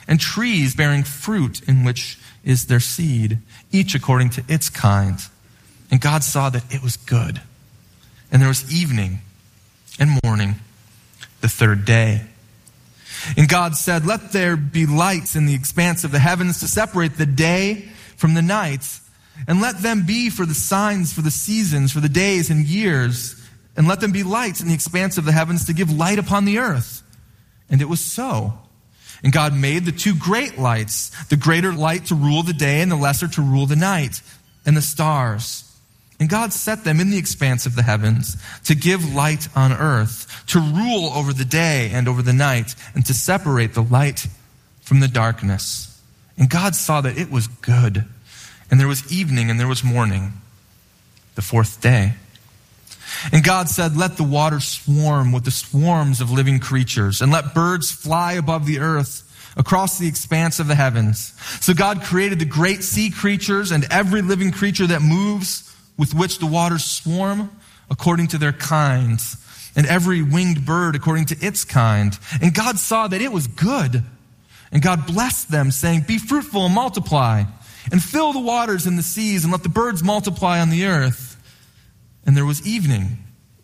and trees bearing fruit in which is their seed, each according to its kind. And God saw that it was good. And there was evening and morning, the third day. And God said, "Let there be lights in the expanse of the heavens to separate the day from the night, and let them be for the signs, for the seasons, for the days and years, and let them be lights in the expanse of the heavens to give light upon the earth." And it was so. And God made the two great lights, the greater light to rule the day and the lesser to rule the night, and the stars. And God set them in the expanse of the heavens to give light on earth, to rule over the day and over the night, and to separate the light from the darkness. And God saw that it was good. And there was evening and there was morning, the fourth day. And God said, "Let the waters swarm with the swarms of living creatures, and let birds fly above the earth across the expanse of the heavens." So God created the great sea creatures and every living creature that moves, with which the waters swarm, according to their kinds, and every winged bird according to its kind. And God saw that it was good. And God blessed them, saying, "Be fruitful and multiply, and fill the waters and the seas, and let the birds multiply on the earth." And there was evening,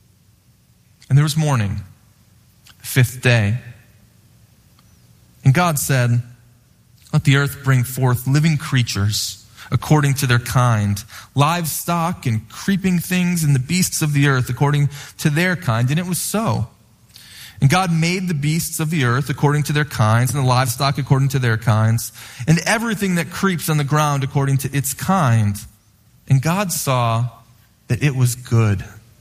and there was morning, the fifth day. And God said, "Let the earth bring forth living creatures according to their kind, livestock and creeping things, and the beasts of the earth according to their kind." And it was so. And God made the beasts of the earth according to their kinds, and the livestock according to their kinds, and everything that creeps on the ground according to its kind. And God saw that it was good.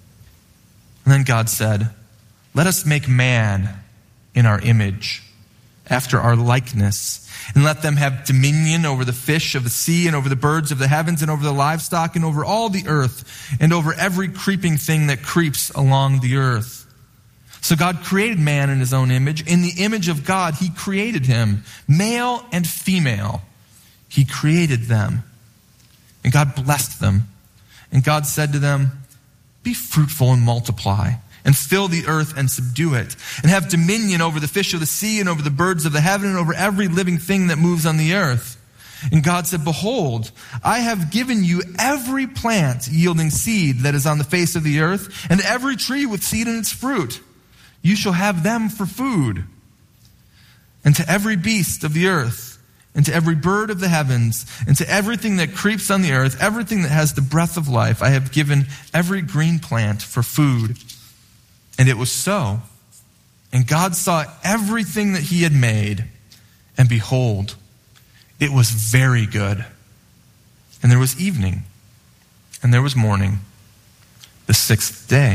And then God said, "Let us make man in our image, after our likeness, and let them have dominion over the fish of the sea, and over the birds of the heavens, and over the livestock, and over all the earth, and over every creeping thing that creeps along the earth." So God created man in his own image. In the image of God, he created him. Male and female, he created them. And God blessed them. And God said to them, "Be fruitful and multiply, and fill the earth and subdue it, and have dominion over the fish of the sea, and over the birds of the heaven, and over every living thing that moves on the earth." And God said, "Behold, I have given you every plant yielding seed that is on the face of the earth, and every tree with seed in its fruit. You shall have them for food. And to every beast of the earth, and to every bird of the heavens, and to everything that creeps on the earth, everything that has the breath of life, I have given every green plant for food." And it was so. And God saw everything that he had made, and behold, it was very good. And there was evening, and there was morning, the sixth day.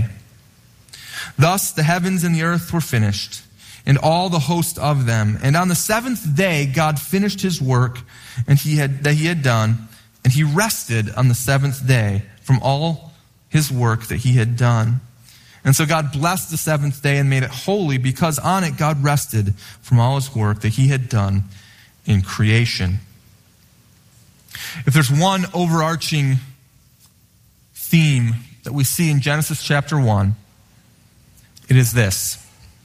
Thus the heavens and the earth were finished, and all the host of them. And on the seventh day God finished his work that he had done, and he rested on the seventh day from all his work that he had done. And so God blessed the seventh day and made it holy, because on it God rested from all his work that he had done in creation. If there's one overarching theme that we see in Genesis chapter 1, it is this: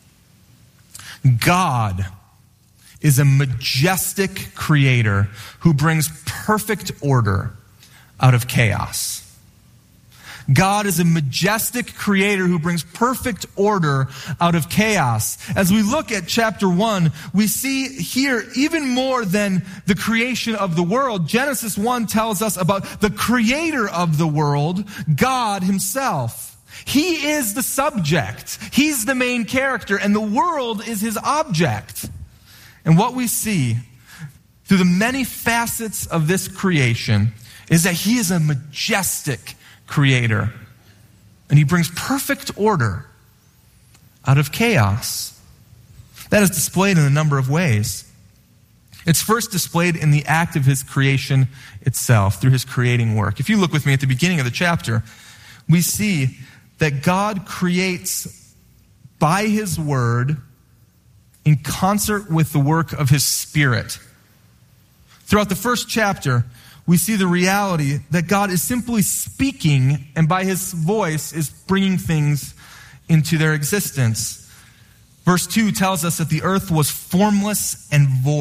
God is a majestic creator who brings perfect order out of chaos. God is a majestic creator who brings perfect order out of chaos. As we look at chapter 1, we see here even more than the creation of the world. Genesis 1 tells us about the creator of the world, God himself. He is the subject. He's the main character, and the world is his object. And what we see through the many facets of this creation is that he is a majestic creator, and he brings perfect order out of chaos. That is displayed in a number of ways. It's first displayed in the act of his creation itself, through his creating work. If you look with me at the beginning of the chapter, we see that God creates by his word in concert with the work of his Spirit. Throughout the first chapter, we see the reality that God is simply speaking, and by his voice is bringing things into their existence. Verse 2 tells us that the earth was formless and void.